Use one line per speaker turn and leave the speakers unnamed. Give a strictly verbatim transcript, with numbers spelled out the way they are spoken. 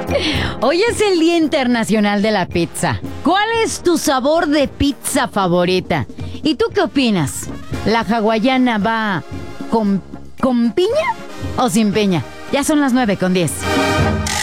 Hoy es el Día Internacional de la Pizza. ¿Cuál es tu sabor de pizza favorita? ¿Y tú qué opinas? ¿La hawaiana va con, con piña o sin piña? Ya son las nueve con diez.